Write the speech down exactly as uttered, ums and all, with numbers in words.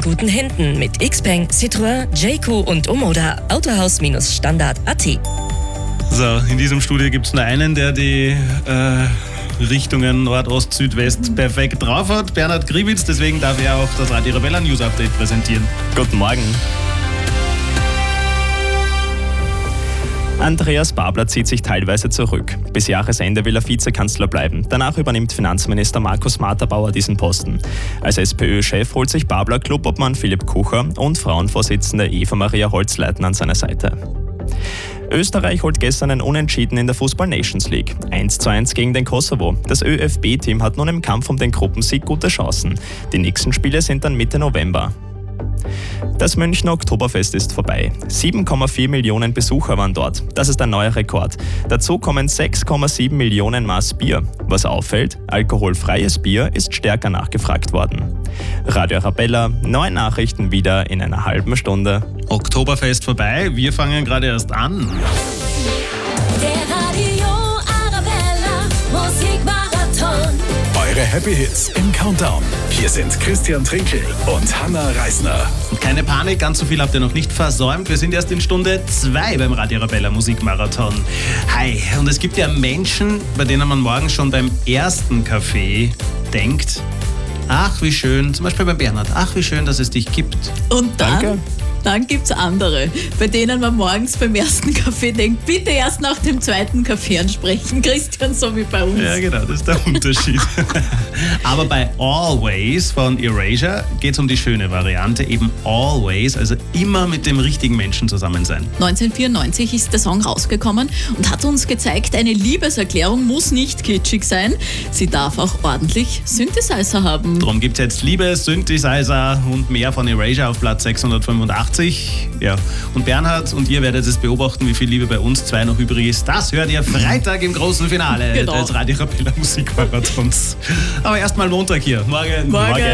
guten Händen mit Xpeng, Citroën, Jayco und Omoda. Autohaus-Standard punkt at. So, in diesem Studio gibt es nur einen, der die äh, Richtungen Nord, Ost, Süd, West perfekt drauf hat. Bernhard Gribitz, deswegen darf er auch das Radio Arabella News Update präsentieren. Guten Morgen. Andreas Babler zieht sich teilweise zurück. Bis Jahresende will er Vizekanzler bleiben. Danach übernimmt Finanzminister Markus Matterbauer diesen Posten. Als SPÖ-Chef holt sich Babler Clubobmann Philipp Kucher und Frauenvorsitzende Eva-Maria Holzleitner an seine Seite. Österreich holt gestern ein Unentschieden in der Fußball Nations League. eins zu eins gegen den Kosovo. Das ÖFB-Team hat nun im Kampf um den Gruppensieg gute Chancen. Die nächsten Spiele sind dann Mitte November. Das Münchner Oktoberfest ist vorbei. sieben Komma vier Millionen Besucher waren dort. Das ist ein neuer Rekord. Dazu kommen sechs Komma sieben Millionen Maß Bier. Was auffällt, alkoholfreies Bier ist stärker nachgefragt worden. Radio Arabella, neue Nachrichten wieder in einer halben Stunde. Oktoberfest vorbei, wir fangen gerade erst an. Der Radio Arabella Musikmarathon. Eure Happy Hits im Countdown. Hier sind Christian Trinkel und Hanna Reisner. Und keine Panik, ganz so viel habt ihr noch nicht versäumt. Wir sind erst in Stunde zwei beim Radio Arabella Musikmarathon. Hi, und es gibt ja Menschen, bei denen man morgens schon beim ersten Kaffee denkt, ach wie schön, zum Beispiel bei Bernhard, ach wie schön, dass es dich gibt. Und dann, Danke. dann gibt es andere, bei denen man morgens beim ersten Kaffee denkt, bitte erst nach dem zweiten Kaffee ansprechen, Christian, so wie bei uns. Ja, genau, das ist der Unterschied. Aber bei Always von Erasure geht es um die schöne Variante, eben Always, also immer mit dem richtigen Menschen zusammen sein. neunzehnhundertvierundneunzig ist der Song rausgekommen und hat uns gezeigt, eine Liebeserklärung muss nicht kitschig sein, sie darf auch ordentlich Synthesizer haben. Darum gibt es jetzt Liebe, Synthesizer und mehr von Erasure auf Platz sechshundertfünfundachtzig. Ja. Und Bernhard und ihr werdet es beobachten, wie viel Liebe bei uns zwei noch übrig ist. Das hört ihr Freitag im großen Finale Genau. des Radio Arabella Musikmarathons. Aber erstmal Montag hier. Morgen. Morgen.